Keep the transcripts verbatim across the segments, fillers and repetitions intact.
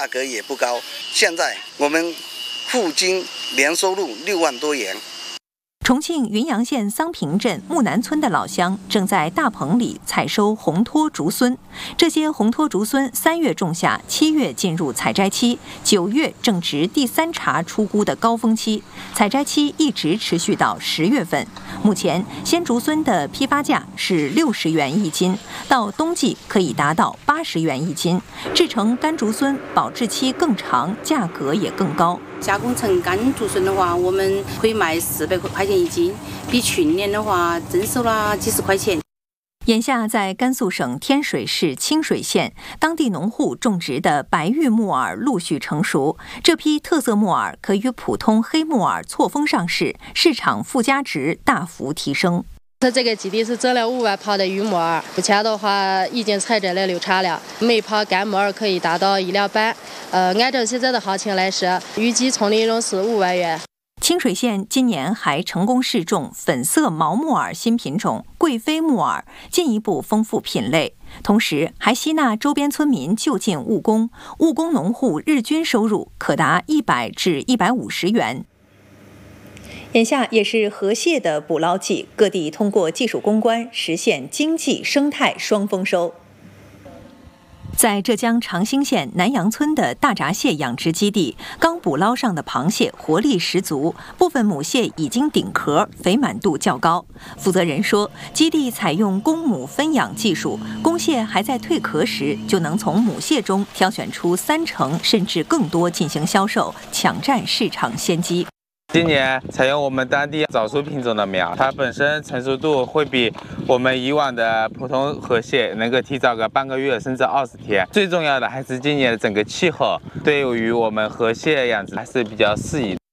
价格也不高。现在我们户均年收入六万多元。 重庆云阳县桑坪镇木南村的老乡正在大棚里采收红托竹荪。这些红托竹荪三月种下，七月进入采摘期，九月正值第三茬出菇的高峰期，采摘期一直持续到十月份。目前鲜竹荪的批发价是六十元一斤，到冬季可以达到八十元一斤。制成干竹荪保质期更长，价格也更高。 加工成干竹荪的话，我们可以卖四百块钱一斤，比去年的话增收了几十块钱。 眼下，在甘肃省天水市清水县，当地农户种植的白玉木耳陆续成熟。这批特色木耳可与普通黑木耳错峰上市，市场附加值大幅提升。 这个基地是整了五万泡的玉木耳，目前的话已经采摘了六产了，每泡干木耳可以达到一两百。呃，按照现在的行情来说，预计纯利润是五万元。 清水县今年还成功试种粉色毛木耳新品种贵妃木耳，进一步丰富品类，同时还吸纳周边村民就近务工，务工农户日均收入可达一百至一百五十元。眼下也是河蟹的捕捞季，各地通过技术攻关实现经济生态双丰收。在浙江长兴县南阳村的大闸蟹养殖基地，刚捕捞上的螃蟹活力十足，部分母蟹已经顶壳，肥满度较高。负责人说，基地采用公母分养技术，公蟹还在蜕壳时就能从母蟹中挑选出三成甚至更多进行销售，抢占市场先机。 今年采用我们当地早熟品种的苗，它本身成熟度会比我们以往的普通河蟹能够提早个半个月甚至二十天。最重要的还是今年的整个气候，对于我们河蟹养殖还是比较适宜。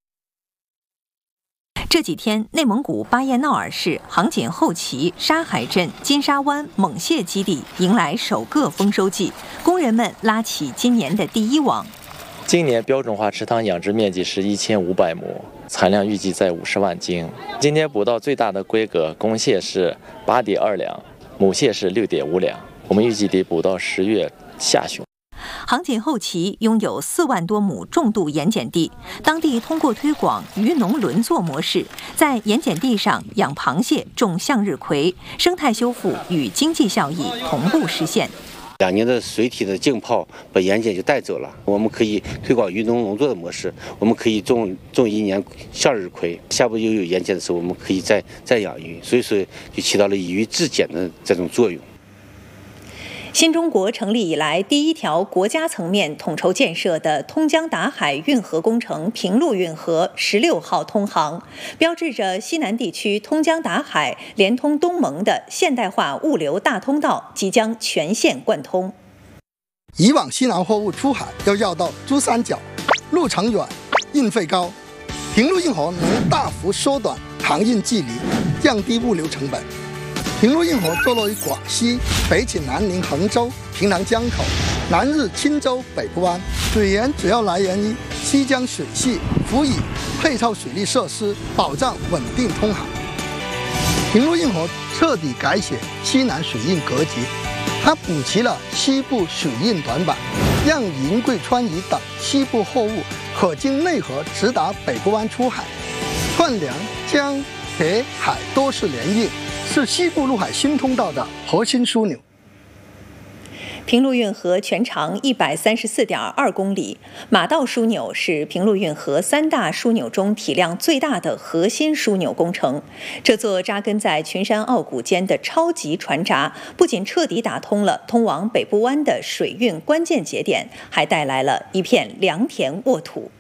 这几天，内蒙古巴彦淖尔市杭锦后旗沙海镇金沙湾猛蟹基地迎来首个丰收季，工人们拉起今年的第一网。 今年标准化池塘养殖面积是一千五百亩，产量预计在五十万斤。今天捕到最大的规格，公蟹是八点二两，母蟹是六点五两。我们预计得捕到十月下旬。 杭锦后旗拥有四万多亩重度盐碱地，当地通过推广渔农轮作模式，在盐碱地上养螃蟹、种向日葵，生态修复与经济效益同步实现。 两年的水体的浸泡把盐碱就带走了，我们可以推广渔农农作的模式，我们可以种种一年向日葵，下部又有盐碱的时候，我们可以再再养鱼，所以说就起到了以渔制碱的这种作用。 新中国成立以来第一条国家层面统筹建设的通江达海运河工程平陆运河十六号通航，标志着西南地区通江达海连通东盟的现代化物流大通道即将全线贯通。 以往西南货物出海要绕到珠三角，路程远，运费高，平陆运河能大幅缩短航运距离，降低物流成本。平陆运河坐落于广西，北起南宁衡州、平南江口，南至钦州北部湾，水源主要来源于西江水系，辅以配套水利设施，保障稳定通航。平陆运河彻底改写西南水运格局，它补齐了西部水运短板，让银贵川渝等西部货物可经内河直达北部湾出海，串联江、铁、海多式联运，是西部陆海新通道的核心枢纽。 平陆运河全长一百三十四点二公里，马道枢纽是平陆运河三大枢纽中体量最大的核心枢纽工程。这座扎根在群山傲谷间的超级船闸，不仅彻底打通了通往北部湾的水运关键节点，还带来了一片良田沃土。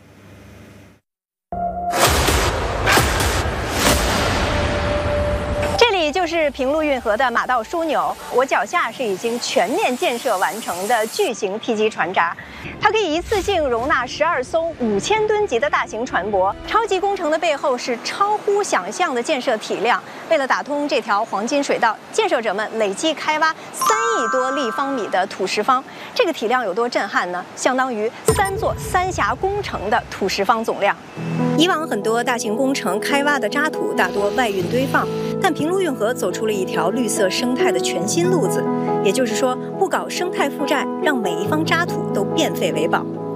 这里就是平陆运河的马道枢纽，我脚下是已经全面建设完成的巨型梯级船闸，它可以一次性容纳十二艘五千吨级的大型船舶。超级工程的背后是超乎想象的建设体量。为了打通这条黄金水道，建设者们累计开挖三亿多立方米的土石方，这个体量有多震撼呢？相当于三座三峡工程的土石方总量。以往很多大型工程开挖的渣土大多外运堆放，但平陆运河走出了一条绿色生态的全新路子，也就是说，不搞生态负债，让每一方渣土都变废为宝。